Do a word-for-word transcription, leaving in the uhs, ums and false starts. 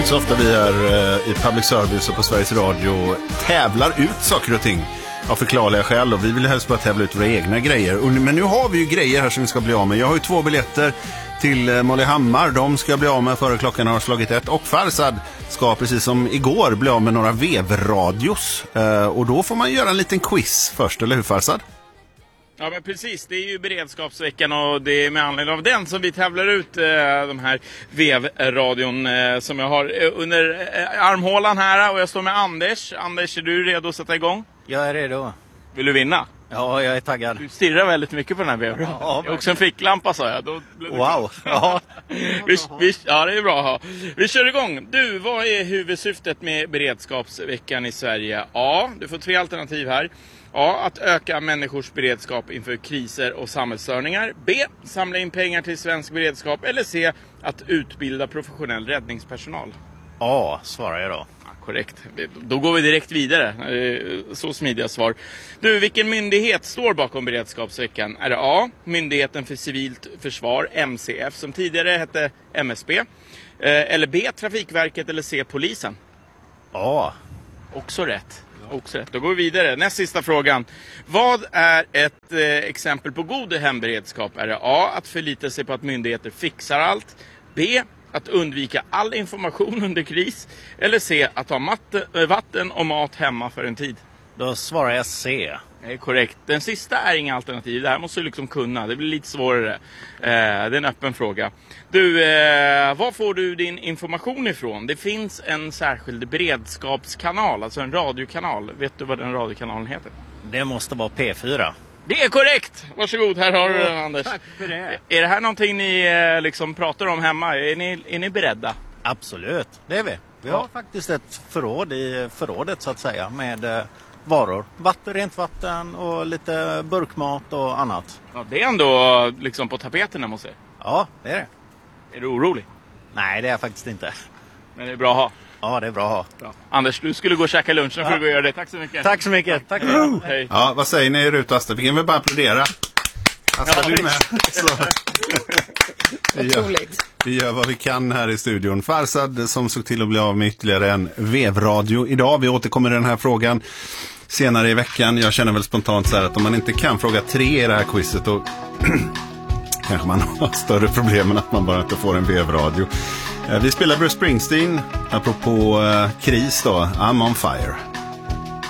inte så ofta vi är i public service och på Sveriges Radio tävlar ut saker och ting av förklarliga skäl. Och vi vill helst bara tävla ut våra egna grejer. Men nu har vi ju grejer här som vi ska bli av med. Jag har ju två biljetter till Molly Hammar. De ska bli av med före klockan har slagit ett. Och Farsad ska precis som igår bli av med några vevradios. Och då får man göra en liten quiz först, eller hur Farsad? Ja, men precis, det är ju beredskapsveckan och det är med anledning av den som vi tävlar ut eh, de här vevradion eh, som jag har eh, under eh, armhålan här, och jag står med Anders. Anders, är du redo att sätta igång? Jag är redo. Vill du vinna? Ja, jag är taggad. Du stirrar väldigt mycket på den här vevradion. Ja, jag har också en ficklampa, sa jag. Då wow! Ja. vi, vi, ja, det är bra att ha. Vi kör igång. Du, vad är huvudsyftet med beredskapsveckan i Sverige? A, du får tre alternativ här. A. Att öka människors beredskap inför kriser och samhällsstörningar. B. Samla in pengar till svensk beredskap. Eller C. Att utbilda professionell räddningspersonal. A, svarar jag då. Ja, korrekt. Då går vi direkt vidare. Så smidiga svar. Du, vilken myndighet står bakom beredskapsveckan? Är det A. Myndigheten för civilt försvar, M C F, som tidigare hette M S B. Eller B. Trafikverket, eller C. Polisen? A. Också rätt. Också rätt. Då går vi vidare. Näst sista frågan. Vad är ett eh, exempel på god hemberedskap? Är det A. Att förlita sig på att myndigheter fixar allt? B. Att undvika all information under kris? Eller C. Att ha matte, äh, vatten och mat hemma för en tid? Då svarar jag C. Det är korrekt. Den sista är inga alternativ. Det här måste du liksom kunna. Det blir lite svårare. Eh, det är en öppen fråga. Du, eh, var får du din information ifrån? Det finns en särskild beredskapskanal, alltså en radiokanal. Vet du vad den radiokanalen heter? Det måste vara P fyra. Det är korrekt! Varsågod, här har du den, Anders. Tack för det. Är det här någonting ni eh, liksom pratar om hemma? Är ni, är ni beredda? Absolut, det är vi. Vi Ja. har faktiskt ett förråd i förrådet så att säga med eh, varor. Vatten, rent vatten och lite burkmat och annat. Ja, det är ändå liksom på tapeten, måste jag säga. Ja, det är det. Är du orolig? Nej, det är jag faktiskt inte. Men det är bra att ha. Ja, det är bra att ha. Bra. Anders, du skulle gå och käka lunch. Nu får du gå och göra det. Tack så mycket. Tack så mycket. Tack för det. Hej. Ja, vad säger ni Rut och Asta? Vi kan väl bara applådera. Asta, Ja, du är med. Så. Vi gör, Otroligt. vi gör vad vi kan här i studion. Farsad som såg till att bli av med ytterligare en vevradio idag. Vi återkommer i den här frågan senare i veckan. Jag känner väl spontant så här att om man inte kan fråga tre i det här quizet, då kanske man har större problem än att man bara inte får en vevradio. Vi spelar Bruce Springsteen apropå uh, kris då. I'm on fire.